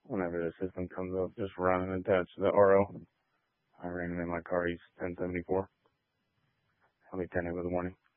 whenever the system comes up, just run and attach the RO. I ran it in my car. He's 1074. I'll be 10 with a warning.